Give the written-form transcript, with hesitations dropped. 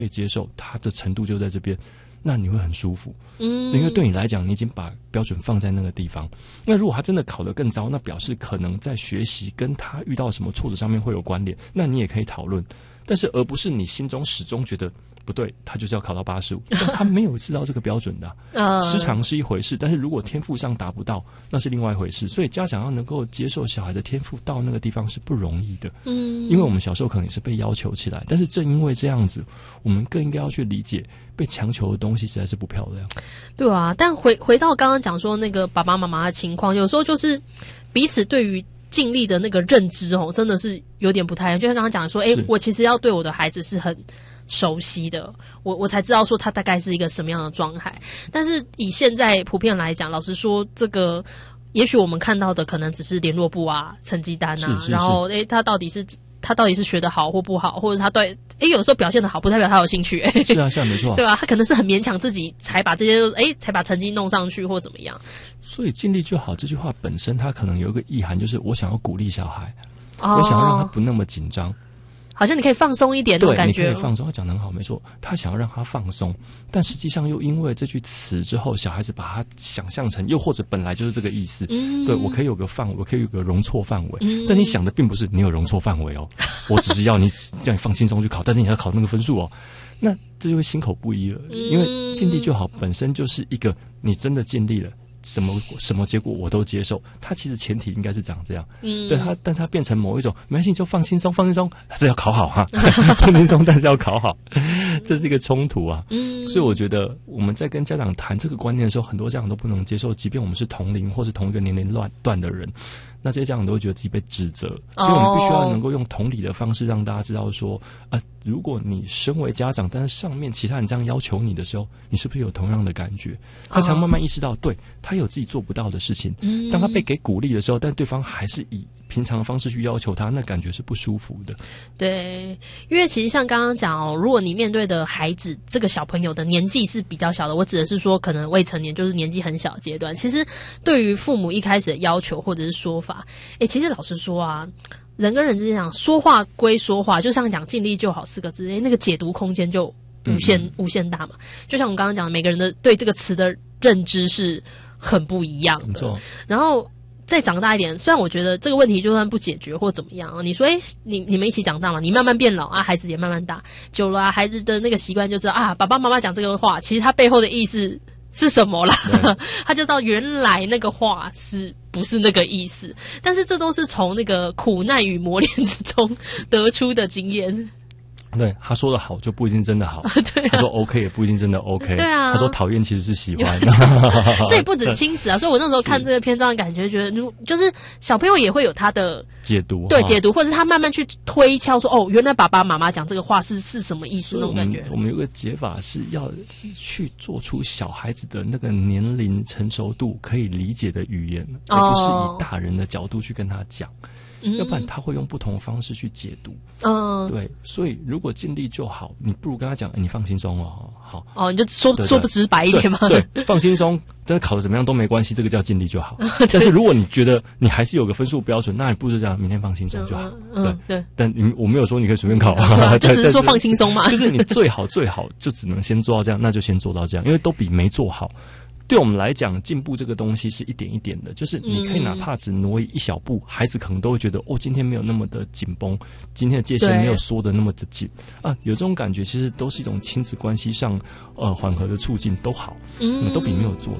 以接受，他的程度就在这边，那你会很舒服。因为对你来讲，你已经把标准放在那个地方。那如果他真的考得更糟，那表示可能在学习跟他遇到什么挫折上面会有关联，那你也可以讨论。但是而不是你心中始终觉得不对，他就是要考到85，但他没有知道这个标准的。失常是一回事，但是如果天赋上达不到，那是另外一回事。所以家长要能够接受小孩的天赋到那个地方是不容易的。因为我们小时候可能也是被要求起来，但是正因为这样子，我们更应该要去理解，被强求的东西实在是不漂亮。 对啊，但回到刚刚讲说那个爸爸妈妈的情况，有时候就是彼此对于尽力的那个认知真的是有点不太一样。就像刚刚讲说，我其实要对我的孩子是很熟悉的，我才知道说他大概是一个什么样的状态。但是以现在普遍来讲，老实说，这个也许我们看到的可能只是联络簿啊、成绩单啊，然后他到底是学得好或不好，或者他对有时候表现得好，不代表他有兴趣。 是啊，没错， 对吧？他可能是很勉强自己才把这些才把成绩弄上去，或怎么样。 所以尽力就好这句话本身，它可能有一个意涵，就是我想要鼓励小孩，我想要让他不那么紧张。 好像你可以放松一点那种感觉。 对，你可以放松。他讲得很好，没错。他想要让他放松，但实际上又因为这句词之后，小孩子把它想象成，又或者本来就是这个意思。对，我可以有个范围，我可以有个容错范围。但你想的并不是你有容错范围哦，我只是要你这样放轻松去考，但是你要考那个分数哦。那这就会心口不一了，因为尽力就好本身就是一个你真的尽力了。什么结果我都接受，他其实前提应该是长这样，对他，但他变成某一种没关系，就放轻松，这要考好哈，放轻松，但是要考好，这是一个冲突啊。所以我觉得我们在跟家长谈这个观念的时候，很多家长都不能接受，即便我们是同龄或是同一个年龄段的人，那这些家长都会觉得自己被指责，所以我们必须要能够用同理的方式让大家知道说，如果你身为家长，但是上面其他人这样要求你的时候，你是不是有同样的感觉？他才慢慢意识到，对，他有自己做不到的事情。当他被给鼓励的时候，但对方还是以平常的方式去要求他，那感觉是不舒服的。 对，因为其实像刚刚讲如果你面对的孩子这个小朋友的年纪是比较小的，我指的是说可能未成年，就是年纪很小的阶段，其实对于父母一开始的要求或者是说法，其实老实说啊，人跟人之间讲说话归说话，就像讲尽力就好4个字，那个解读空间就无限大嘛。就像我们刚刚讲的，每个人的对这个词的认知是很不一样的。然后再长大一点，虽然我觉得这个问题就算不解决或怎么样，你说你们一起长大嘛，你慢慢变老啊，孩子也慢慢大，久了啊，孩子的那个习惯就知道爸爸妈妈讲这个话，其实他背后的意思是什么啦？他就知道原来那个话是不是那个意思。但是这都是从那个苦难与磨练之中得出的经验。 对，他说的好就不一定真的好，对他说 OK 也不一定真的 OK。对啊，他说讨厌其实是喜欢。 这也不止亲子啊，所以我那时候看这个篇章，感觉觉得就是小朋友也会有他的解读， 对解读，或者是他慢慢去推敲说，原来爸爸妈妈讲这个话是什么意思那种感觉。 我们有个解法是要去做出小孩子的那个年龄成熟度可以理解的语言，而不是以大人的角度去跟他讲。要不然他会用不同的方式去解读。对，所以如果尽力就好，你不如跟他讲，你放轻松哦，好。 你就说不直白一点嘛。 对，放轻松，但是考得怎么样都没关系，这个叫尽力就好。但是如果你觉得你还是有个分数标准，那你不如这样，明天放轻松就好。 对。 但我没有说你可以随便考， 就只是说放轻松嘛。 就是你最好就只能先做到这样，那就先做到这样，因为都比没做好。对我们来讲，进步这个东西是一点一点的，就是你可以哪怕只挪移一小步，孩子可能都会觉得今天没有那么的紧绷，今天的界限没有缩得那么的紧啊，有这种感觉，其实都是一种亲子关系上缓和的促进，都好，都比没有做